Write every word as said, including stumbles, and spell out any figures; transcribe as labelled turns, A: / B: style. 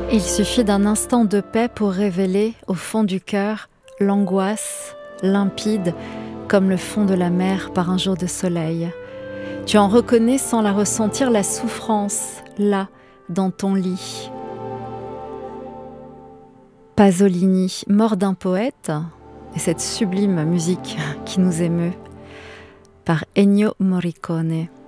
A: Il suffit d'un instant de paix pour révéler, au fond du cœur, l'angoisse, limpide, comme le fond de la mer par un jour de soleil. Tu en reconnais sans la ressentir la souffrance, là, dans ton lit. Pasolini, mort d'un poète, et cette sublime musique qui nous émeut, par Ennio Morricone.